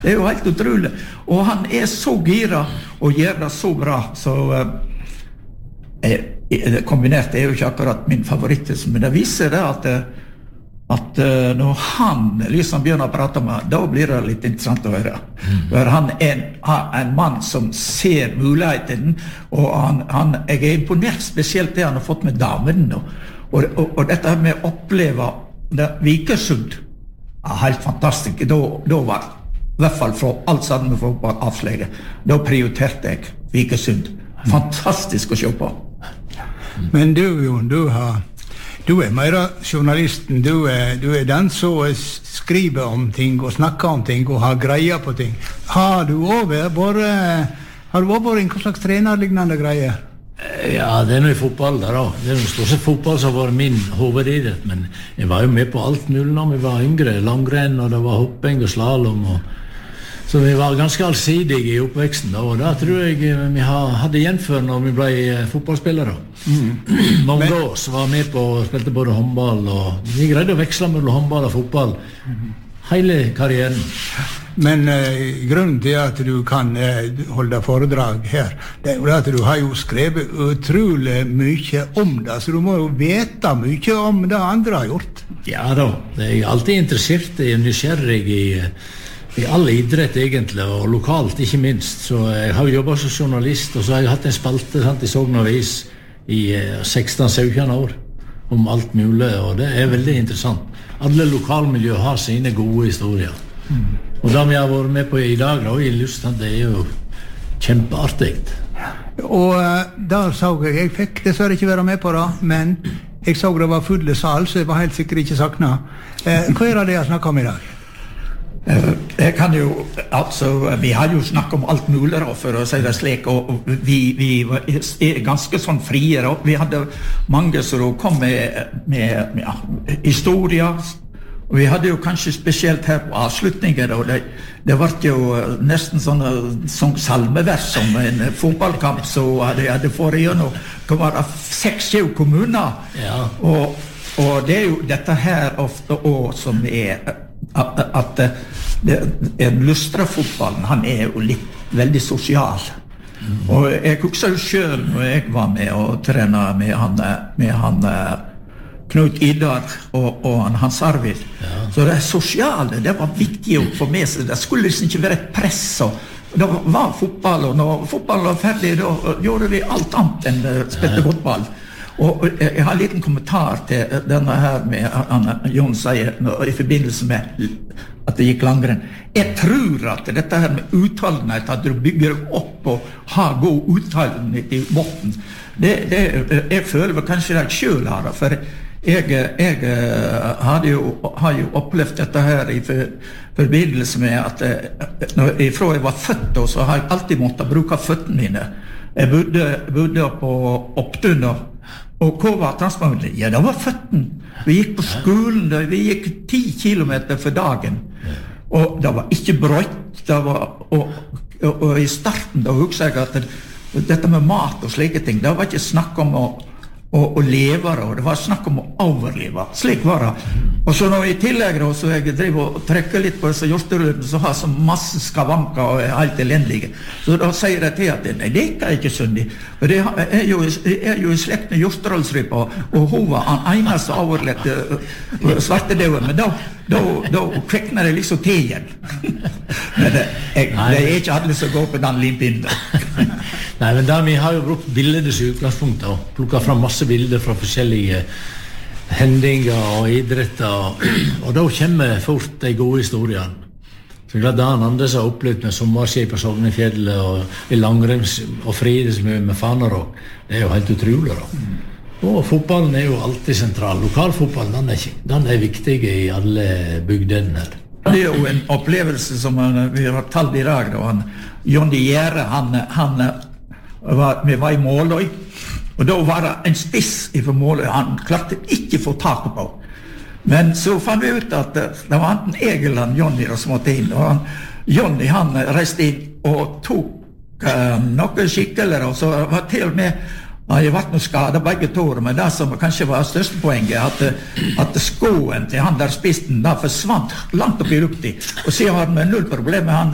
Det jo helt utrolig. Og han så gira og gjør det så bra, så kombinert jo ikke akkurat min favoritt, men det viser det at når han liksom begynner å prate med, da blir det litt interessant å høre. For han en mann som ser muligheten, og jeg imponert spesielt det han har fått med damen, og dette med å oppleve det Vikersund, helt fantastisk. Da var I hvert fall fra alt sammen med fotball avslege. Da prioriterte jeg Vikersund. Fantastisk å se på. Men du, Jon, du mer journalisten. Du den som skriver om ting og snakker om ting og har greier på ting. Har du også vært en slags trenerlignende greier? Ja, det noe I fotball der da. Det noe stort sett fotball som var min hovedidrett, men jeg var jo med på alt mulig når vi var yngre. Langrenn, og det var hopping og slalom. Så vi var ganske allsidige I oppveksten da, og da tror jeg vi hadde gjenfør når vi ble fotballspillere. Mange år så var vi med på og spilte både håndball, og vi greide å veksle mellom håndball og fotball hele karrieren. Men grunnen til at du kan holde foredrag her, det jo at du har jo skrevet utrolig mye om det, så du må jo vite mye om det andre har gjort. Ja da, jeg alltid interessert I nysgjerrig I all idrett egentlig, og lokalt ikke minst. Så jeg har jobbet som journalist, og så har jeg hatt en spalte I Sogn Avis I 16-17 år om alt mulig, og det veldig interessant. Alle lokalmiljø har sine gode historier. Og det vi har vært med på I dag, da, I Lustad, det jo kjempeartig. Og der så jeg fikk dessverre ikke være med på det, men jeg så det var fulle sal, så jeg var helt sikkert ikke saknet. Hva det jeg snakker om I dag? Jeg kan jo, altså, vi har jo snakket om alt mulig da, for å si det slik, og vi var ganske sånn frie da. Vi hadde mange som kom med historier, og vi hadde jo kanskje spesielt her på avslutninger, og det var jo nesten sånn salmevers som en fotballkamp, så hadde forrige gjennom, det var 6-7 kommuner, og det jo dette her ofte også som at Lustra-fotballen, han jo veldig sosial. Og jeg husker jo selv når jeg var med og trenet med han Knut Idar og Hans Arvid. Så det sosiale, det var viktig å få med seg. Det skulle liksom ikke være et press. Og det var fotball, og når fotballen var ferdig, da gjorde vi alt annet enn spilte fotball. Og jeg har en liten kommentar til denne her med Jon sier I forbindelse med at det gikk langrenn. Jeg tror at dette her med utholdenhet, at du bygger opp og har god utholdenhet I botten, jeg føler vel kanskje det jeg selv har det, for jeg har jo opplevd dette her I forbindelse med at fra jeg var født, så har jeg alltid måttet bruke føttene mine. Jeg bodde på Opptun, og hva var transportmiddelen? Ja, det var føttene. Vi gikk på skolen, vi gikk 10 kilometer for dagen, og det var ikke brøtt, og I starten da husker jeg at dette med mat og slike ting, det var ikke snakk om å leve, og det var snakk om å overleve. Slik var det. Og så når I tillegg da, så jeg driver og trekker litt på disse hjorterødene, så har jeg så masse skavanker og helt elendige. Så da sier jeg til at nei, det ikke søndig. For det jo I slekt med hjorterølsrypa, og hun var den eneste overlevde svartedauen, men da kvekner det liksom til igjen. Men det ikke alle som går på den limpinnen. Nei, men da vi har jo brukt bilder som utgangspunkt og plukket fram masse bilder fra forskjellige hendinger og idretter, og da kommer fort de gode historiene. Så klart Dan Anders har opplevd med sommerskip på Sognefjellet og I langrenns og fridesmø med Fanerok. Det jo helt utrolig da. Og fotballen jo alltid sentral. Lokalfotballen, den viktig I alle bygdene her. Det jo en opplevelse som vi har talt I dag da. Jonny Gjære, vi var I Måløy, og da var det en spiss fra Måløy, han klarte ikke få tak på. Men så fann vi ut at det var enten jeg eller Jonny som måtte inn, og Jonny han reiste inn og tok noen skikkeler, og så var til og med jeg var noe skadet begge tårer, men det som kanskje var største poenget, at skoen til han der spisten, da forsvant langt opp I luften, og så har vi null problem med han